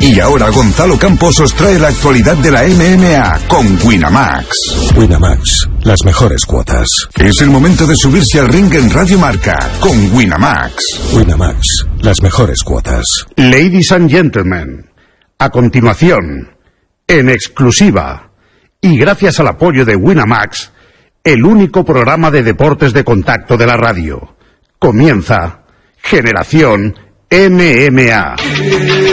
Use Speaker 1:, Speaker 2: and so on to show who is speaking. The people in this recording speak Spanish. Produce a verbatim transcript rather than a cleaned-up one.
Speaker 1: Y ahora Gonzalo Campos os trae la actualidad de la M M A con Winamax.
Speaker 2: Winamax, las mejores cuotas.
Speaker 1: Es el momento de subirse al ring en Radio Marca con Winamax.
Speaker 2: Winamax, las mejores cuotas.
Speaker 3: Ladies and gentlemen, a continuación, en exclusiva, y gracias al apoyo de Winamax, el único programa de deportes de contacto de la radio. Comienza Generación M M A.